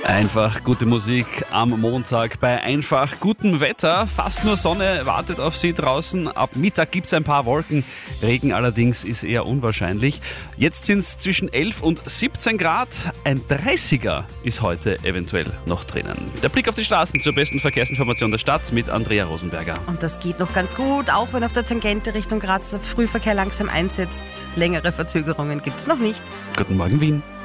Einfach gute Musik am Montag bei einfach gutem Wetter. Fast nur Sonne wartet auf Sie draußen. Ab Mittag gibt es ein paar Wolken. Regen allerdings ist eher unwahrscheinlich. Jetzt sind es zwischen 11 und 17 Grad. Ein 30er ist heute eventuell noch drinnen. Der Blick auf die Straßen zur besten Verkehrsinformation der Stadt mit Andrea Rosenberger. Und das geht noch ganz gut, auch wenn auf der Tangente Richtung Graz der Frühverkehr langsam einsetzt. Längere Verzögerungen gibt es noch nicht. Guten Morgen, Wien.